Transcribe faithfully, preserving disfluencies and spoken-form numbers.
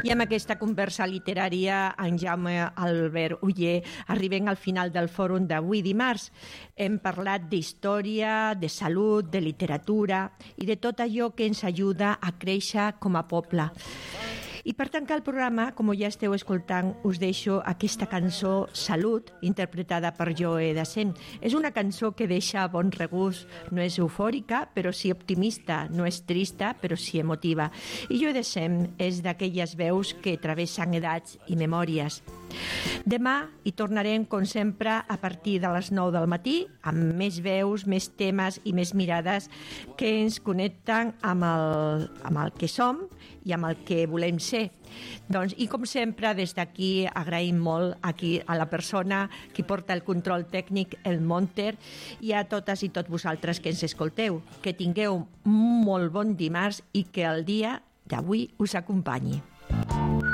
I amb aquesta conversa literària, en Jaume Albert Oller, arribem al final del fòrum d'avui dimarts. Hem parlat d'història, de salut, de literatura i de tot allò que ens ajuda a créixer com a poble. I per tancar el programa, com ja esteu escoltant, us deixo aquesta cançó Salut, interpretada per Joe Dassin. És una cançó que deixa bon regust, no és eufòrica, però sí optimista, no és trista, però sí emotiva. I Joe Dassin és d'aquelles veus que travessen edats i memòries. Demà hi tornarem, com sempre, a partir de les nou del matí, amb més veus, més temes i més mirades que ens connecten amb el, amb el que som i amb el que volem ser. Doncs, i com sempre, des d'aquí agraïm molt aquí a la persona que porta el control tècnic, el Monter, i a totes i tots vosaltres que ens escolteu. Que tingueu un molt bon dimarts i que el dia d'avui us acompanyi.